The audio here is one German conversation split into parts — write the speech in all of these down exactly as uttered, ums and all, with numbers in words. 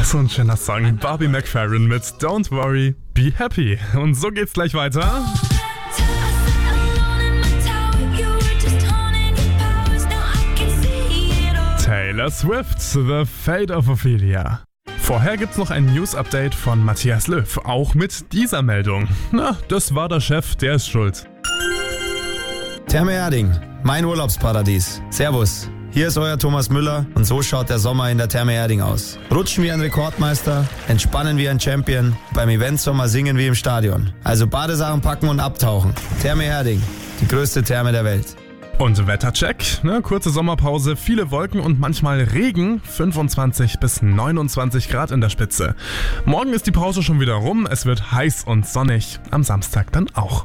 So ein schöner Song. Barbie McFerrin mit Don't Worry, Be Happy. Und so geht's gleich weiter. Taylor Swift, The Fate of Ophelia. Vorher gibt's noch ein News-Update von Matthias Löw, auch mit dieser Meldung. Na, das war der Chef, der ist schuld. Therme Erding, mein Urlaubsparadies. Servus, hier ist euer Thomas Müller und so schaut der Sommer in der Therme Erding aus. Rutschen wie ein Rekordmeister, entspannen wie ein Champion, beim Eventsommer singen wie im Stadion. Also Badesachen packen und abtauchen. Therme Erding, die größte Therme der Welt. Und Wettercheck, ne, kurze Sommerpause, viele Wolken und manchmal Regen, fünfundzwanzig bis neunundzwanzig Grad in der Spitze. Morgen ist die Pause schon wieder rum, es wird heiß und sonnig, am Samstag dann auch.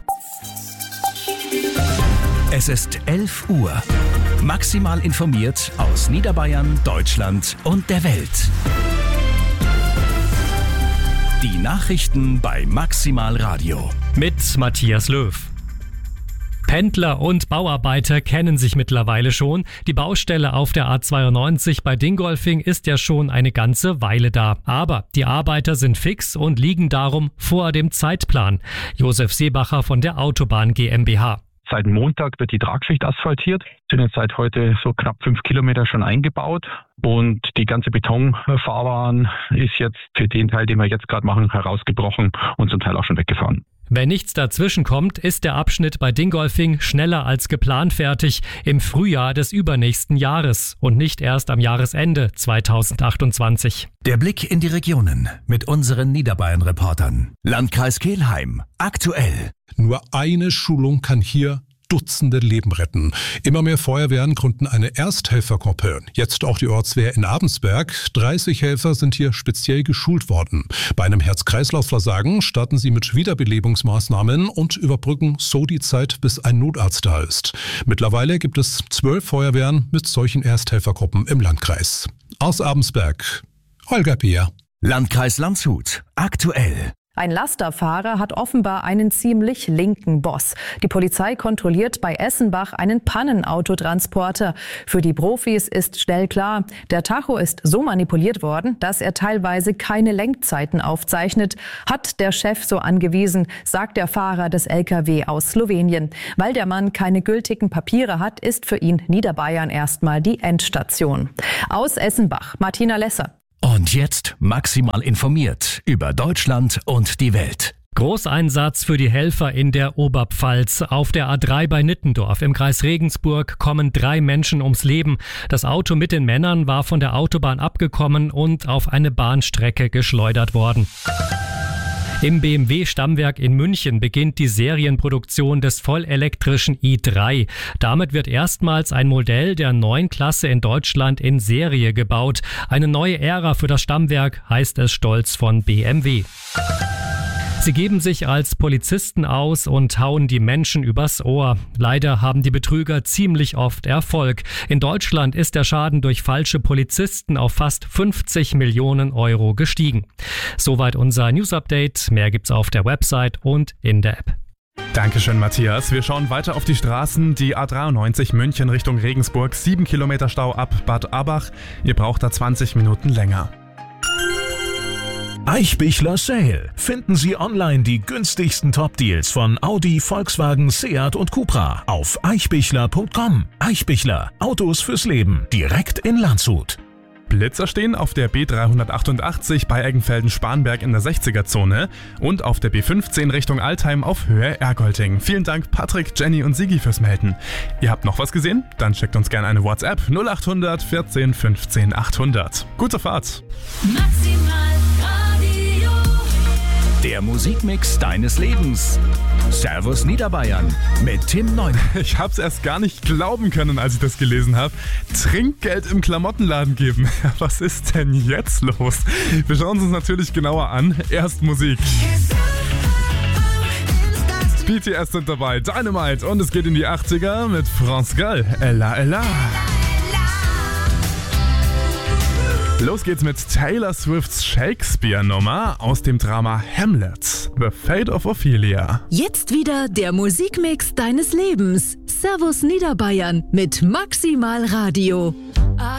Es ist elf Uhr. Maximal informiert aus Niederbayern, Deutschland und der Welt. Die Nachrichten bei Maximal Radio. Mit Matthias Löw. Pendler und Bauarbeiter kennen sich mittlerweile schon. Die Baustelle auf der A zweiundneunzig bei Dingolfing ist ja schon eine ganze Weile da. Aber die Arbeiter sind fix und liegen darum vor dem Zeitplan. Josef Seebacher von der Autobahn GmbH. Seit Montag wird die Tragschicht asphaltiert, sind jetzt seit heute so knapp fünf Kilometer schon eingebaut und die ganze Betonfahrbahn ist jetzt für den Teil, den wir jetzt gerade machen, herausgebrochen und zum Teil auch schon weggefahren. Wenn nichts dazwischen kommt, ist der Abschnitt bei Dingolfing schneller als geplant fertig im Frühjahr des übernächsten Jahres und nicht erst am Jahresende zweitausendachtundzwanzig. Der Blick in die Regionen mit unseren Niederbayern-Reportern. Landkreis Kelheim, aktuell. Nur eine Schulung kann hier Dutzende Leben retten. Immer mehr Feuerwehren gründen eine Ersthelfergruppe. Jetzt auch die Ortswehr in Abensberg. dreißig Helfer sind hier speziell geschult worden. Bei einem Herz-Kreislauf-Versagen starten sie mit Wiederbelebungsmaßnahmen und überbrücken so die Zeit, bis ein Notarzt da ist. Mittlerweile gibt es zwölf Feuerwehren mit solchen Ersthelfergruppen im Landkreis. Aus Abensberg, Holger Peer. Landkreis Landshut, aktuell. Ein Lasterfahrer hat offenbar einen ziemlich linken Boss. Die Polizei kontrolliert bei Essenbach einen Pannenautotransporter. Für die Profis ist schnell klar, der Tacho ist so manipuliert worden, dass er teilweise keine Lenkzeiten aufzeichnet. Hat der Chef so angewiesen, sagt der Fahrer des L K W aus Slowenien. Weil der Mann keine gültigen Papiere hat, ist für ihn Niederbayern erstmal die Endstation. Aus Essenbach, Martina Lesser. Und jetzt maximal informiert über Deutschland und die Welt. Großeinsatz für die Helfer in der Oberpfalz. Auf der A drei bei Nittendorf im Kreis Regensburg kommen drei Menschen ums Leben. Das Auto mit den Männern war von der Autobahn abgekommen und auf eine Bahnstrecke geschleudert worden. Im B M W-Stammwerk in München beginnt die Serienproduktion des vollelektrischen i drei. Damit wird erstmals ein Modell der neuen Klasse in Deutschland in Serie gebaut. Eine neue Ära für das Stammwerk, heißt es stolz von B M W. Sie geben sich als Polizisten aus und hauen die Menschen übers Ohr. Leider haben die Betrüger ziemlich oft Erfolg. In Deutschland ist der Schaden durch falsche Polizisten auf fast fünfzig Millionen Euro gestiegen. Soweit unser News-Update. Mehr gibt's auf der Website und in der App. Dankeschön, Matthias. Wir schauen weiter auf die Straßen. Die A dreiundneunzig München Richtung Regensburg. sieben Kilometer Stau ab Bad Abach. Ihr braucht da zwanzig Minuten länger. Eichbichler Sale. Finden Sie online die günstigsten Top-Deals von Audi, Volkswagen, Seat und Cupra auf eichbichler punkt com. Eichbichler. Autos fürs Leben. Direkt in Landshut. Blitzer stehen auf der B dreihundertachtundachtzig bei Eggenfelden-Spanberg in der sechziger-Zone und auf der B fünfzehn Richtung Altheim auf Höhe Ergolting. Vielen Dank Patrick, Jenny und Sigi fürs Melden. Ihr habt noch was gesehen? Dann schickt uns gerne eine WhatsApp null acht hundert vierzehn fünfzehn achthundert. Gute Fahrt! Maximal Radio. Der Musikmix deines Lebens. Servus Niederbayern mit Tim Neumann. Ich hab's erst gar nicht glauben können, als ich das gelesen habe. Trinkgeld im Klamottenladen geben. Was ist denn jetzt los? Wir schauen uns natürlich genauer an. Erst Musik. B T S sind dabei, Dynamite und es geht in die achtziger mit France Gall. Ella, Ella. Los geht's mit Taylor Swifts Shakespeare-Nummer aus dem Drama Hamlet, The Fate of Ophelia. Jetzt wieder der Musikmix deines Lebens. Servus Niederbayern mit Maximal Radio.